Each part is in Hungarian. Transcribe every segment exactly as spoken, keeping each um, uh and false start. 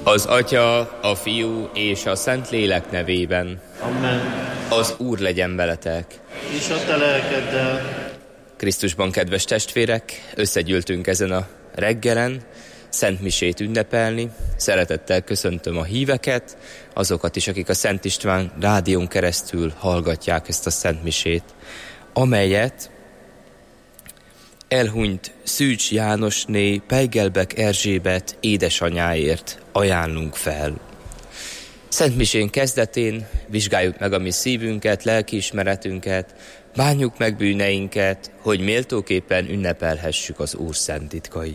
Az Atya, a Fiú és a Szentlélek nevében. Amen. Az Úr legyen veletek. És a te lelkeddel. Krisztusban, kedves testvérek, összegyűltünk ezen a reggelen Szent Misét ünnepelni. Szeretettel köszöntöm a híveket, azokat is, akik a Szent István rádión keresztül hallgatják ezt a Szent Misét, amelyet elhunyt Szűcs Jánosné Pejgelbek Erzsébet édesanyáért ajánlunk fel. Szent Misén kezdetén vizsgáljuk meg a mi szívünket, lelkiismeretünket, bánjuk meg bűneinket, hogy méltóképpen ünnepelhessük az Úr szent titkait.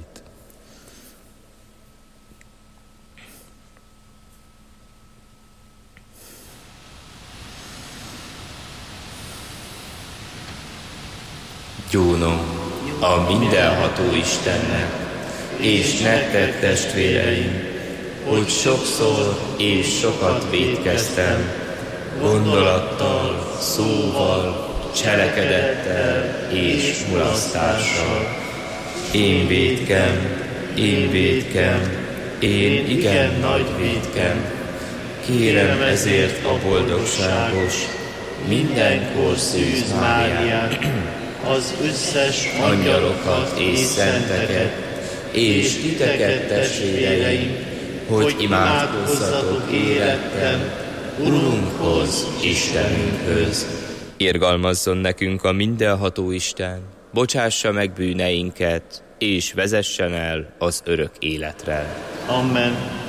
Gyónom a mindenható Istennek, és nektek, testvéreim, hogy sokszor és sokat vétkeztem, gondolattal, szóval, cselekedettel és mulasztással. Én vétkem, én vétkem, én igen nagy vétkem. Kérem ezért a boldogságos, mindenkor Szűz Máriát, az összes angyalokat és szenteket, és titeket, testvéreim, hogy imádkozzatok élettem Urunkhoz, Istenünkhöz. Irgalmazzon nekünk a mindenható Isten, bocsássa meg bűneinket, és vezessen el az örök életre. Amen.